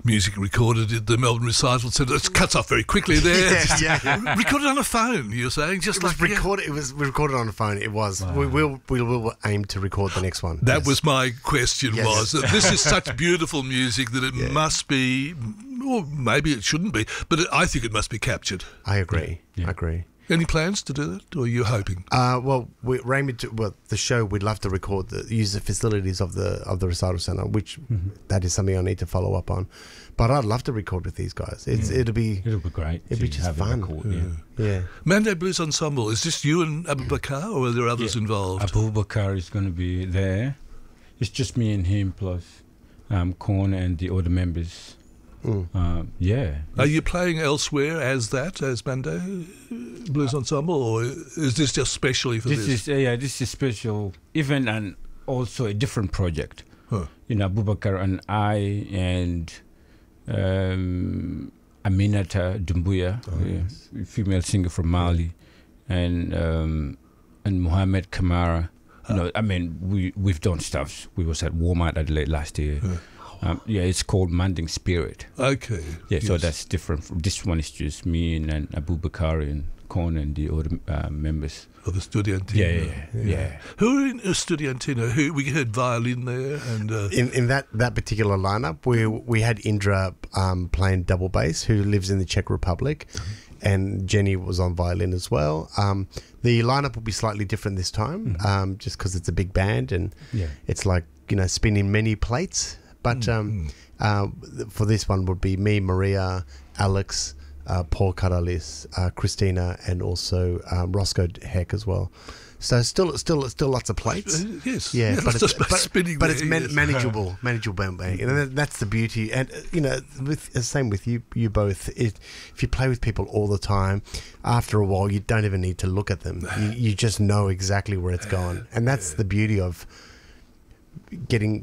music recorded at the Melbourne Recital Centre. It cuts off very quickly there. Recorded on a phone, you're saying? Just It was recorded on a phone. It was. Wow. We will aim to record the next one. That was my question. Yes. Was that this is such beautiful music that it must be, or maybe it shouldn't be, but I think it must be captured. I agree. Yeah. I agree. Any plans to do that, or are you hoping? Well, the show, we'd love to use the facilities of the Recital Centre, which that is something I need to follow up on. But I'd love to record with these guys. It'll be great. It'd be just fun. Yeah. Mando Blues Ensemble, is this you and Abu Bakar, or are there others involved? Abu Bakar is going to be there. It's just me and him plus Korn and the other members. Are you playing elsewhere as Mando Blues Ensemble, or is this just specially for this? This is special event and also a different project. Huh. Abu Bakar and I and Aminata Dumbuya, a female singer from Mali, and Mohamed Kamara. We've done stuff. We was at Walmart Adelaide last year. It's called Manding Spirit. Okay. Yeah, so that's different. This one is just me and Abu Bakar and Korn and the other members. Of the Studiantino. Yeah. Who are in Studiantino? We heard violin there, and in that particular lineup, we had Indra playing double bass, who lives in the Czech Republic, and Jenny was on violin as well. The lineup will be slightly different this time, just because it's a big band and it's like spinning many plates. But for this one would be me, Maria, Alex, Paul Caralis, Christina, and also Roscoe Heck as well. So still lots of plates. Yes. Yeah, but it's manageable. Manageable band. And that's the beauty. And same with you both. If you play with people all the time, after a while you don't even need to look at them. You just know exactly where it's going, and that's the beauty of getting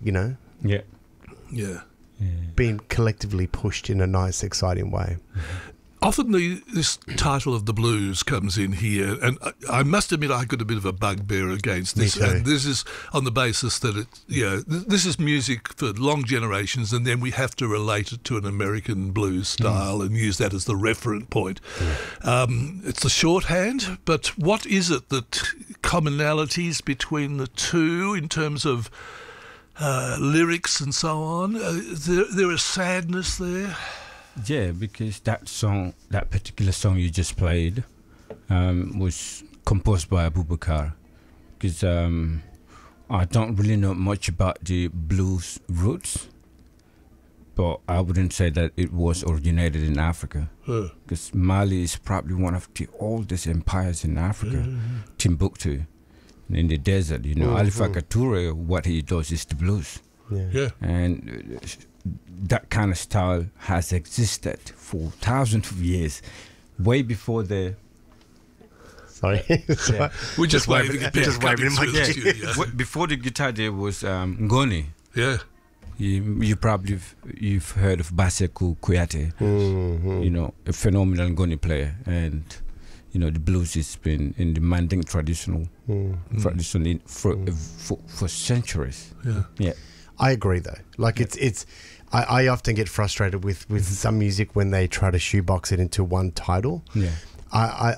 being collectively pushed in a nice, exciting way. Often this title of the blues comes in here, and I must admit I got a bit of a bugbear against this. And this is on the basis that this is music for long generations, and then we have to relate it to an American blues style and use that as the referent point. It's a shorthand, but what is it that commonalities between the two in terms of lyrics and so on? There is sadness there. Yeah, because that particular song you just played, was composed by Abu Bakar. Because I don't really know much about the blues roots, but I wouldn't say that it was originated in Africa. Because Mali is probably one of the oldest empires in Africa, Timbuktu. In the desert, Alpha Kature, what he does is the blues. And that kind of style has existed for thousands of years, way before the... Sorry. We're just waving in my studio. Before the guitar there was Ngoni. Yeah. You've heard of Baseku Kuyate, a phenomenal Ngoni player, and the blues has been in the Manding tradition for centuries. Yeah. I agree though. Like I often get frustrated with some music when they try to shoebox it into one title. Yeah. I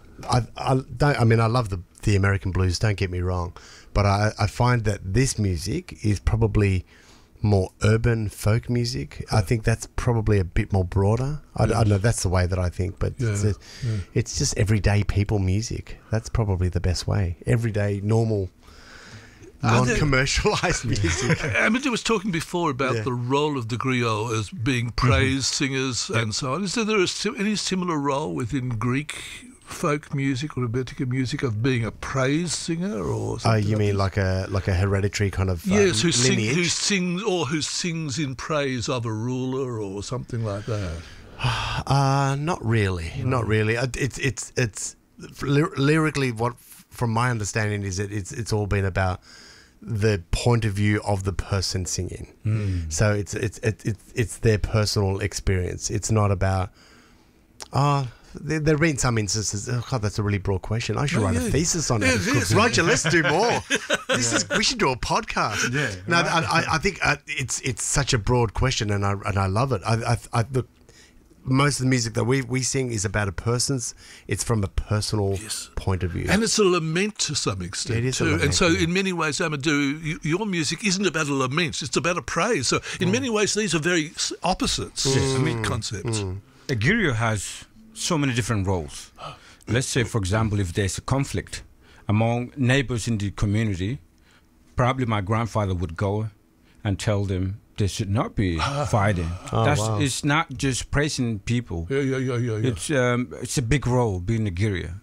love the American blues, don't get me wrong, but I find that this music is probably more urban folk music. I think that's probably a bit more broader. I don't know, that's the way that I think, but it's just everyday people music. That's probably the best way. Everyday, normal, non-commercialised music. Amanda was talking before about the role of the griot as being praise singers and so on. Is there any similar role within Greek folk music or Rebetiko music of being a praise singer or something? You mean like a hereditary kind of yes, who lineage? who sings in praise of a ruler or something like that? Not really. No. Not really. It's lyrically, what from my understanding is that it's all been about the point of view of the person singing. So it's their personal experience. It's not about There have been some instances. Oh God, that's a really broad question. I should write a thesis on it. Yes. Roger, let's do more. We should do a podcast. Yeah, No, I think it's such a broad question, and I love it. I look. Most of the music that we sing is about a person's. It's from a personal point of view, and it's a lament to some extent it is too. a lament, and so, yeah. in many ways, Amadou, your music isn't about a lament; it's about a praise. So, in many ways, these are very opposites concepts. A griot has so many different roles. Let's say, for example, if there's a conflict among neighbors in the community, probably my grandfather would go and tell them they should not be fighting. Wow. It's not just praising people. Yeah. It's a big role being a griot.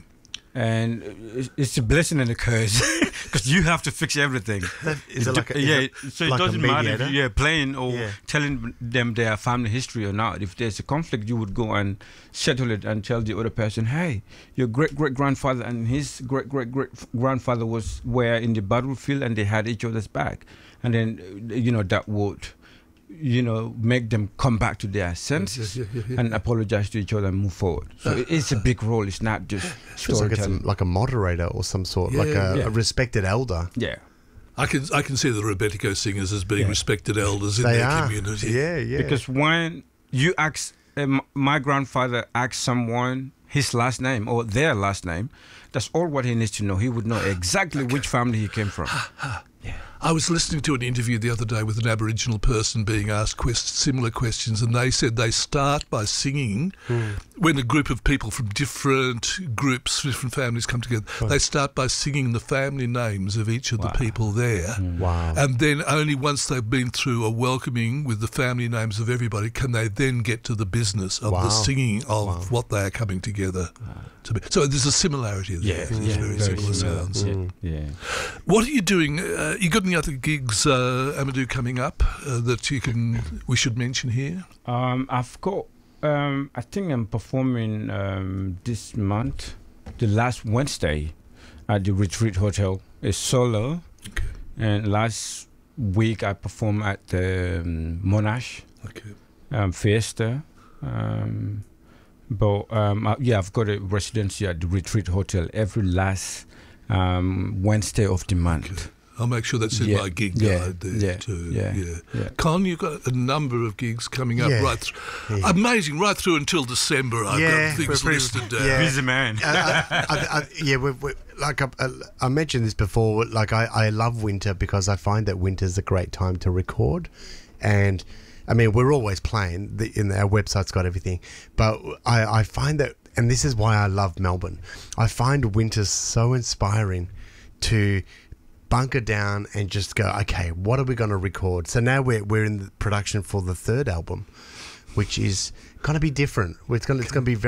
And it's a blessing and a curse because you have to fix everything. Is it like so like it a doesn't matter if mediator? you're playing or Yeah. telling them their family history or not. If there's a conflict, you would go and settle it and tell the other person, hey, your great-great-grandfather and his great-great-great-grandfather were in the battlefield and they had each other's back. And then, that would, make them come back to their senses and apologize to each other and move forward. So it's a big role. It's not just storytelling. like a moderator or some sort, like a respected elder. Yeah. I can see the Rebetiko singers as being respected elders in They their are. community. Yeah. Because when you ask, my grandfather asked someone his last name or their last name, that's all what he needs to know. He would know exactly which family he came from. I was listening to an interview the other day with an Aboriginal person being asked similar questions, and they said they start by singing when a group of people from different groups, different families come together. They start by singing the family names of each of the people there. Wow. And then only once they've been through a welcoming with the family names of everybody can they then get to the business of the singing of what they are coming together to be. So there's a similarity there. There's very similar sounds. Yeah. What are you doing? You got any other gigs, Amadou, coming up that we should mention here? I've got. I think I'm performing this month, the last Wednesday, at the Retreat Hotel. It's solo, and last week I performed at the Monash Fiesta. I've got a residency at the Retreat Hotel every last Wednesday of the month. Okay. I'll make sure that's in my gig guide there too. Yeah. Con, you've got a number of gigs coming up amazing, right through until December. I've got things listed down. Yeah. He's a man. I mentioned this before. Like I love winter because I find that winter's a great time to record, and I mean we're always playing. Our website's got everything, but I find that, and this is why I love Melbourne. I find winter so inspiring to bunker down and just go, okay, what are we going to record? So now we're in the production for the third album, which is going to be different. It's going to be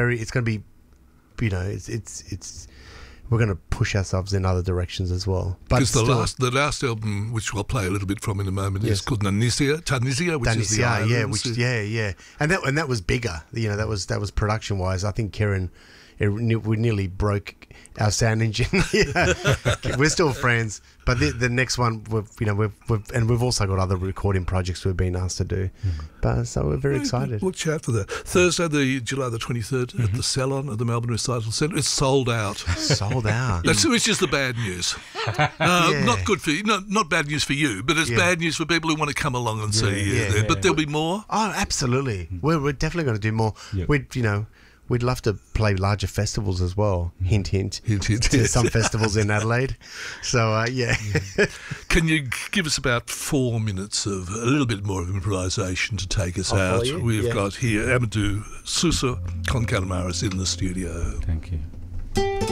we're going to push ourselves in other directions as well. Because the last album, which we'll play a little bit from in a moment, is called Tunisia, which is the islands. And that was bigger. That was production wise. I think Kieran, we nearly broke our sound engine. We're still friends, but the next one, we've also got other recording projects we've been asked to do. But so we're very excited. We'll chat for that. Thursday, July the 23rd, at the Salon at the Melbourne Recital Centre. It's sold out. Sold out. Which is the bad news. Not good for you. Not bad news for you, but it's bad news for people who want to come along and see you. But there'll be more. Oh, absolutely. We're definitely going to do more. Yeah. We'd love to play larger festivals as well. Hint, hint. To some festivals in Adelaide. So, Can you give us about 4 minutes of a little bit more of improvisation to take us out? We've got here Amadou Suso Con Calamares in the studio. Thank you.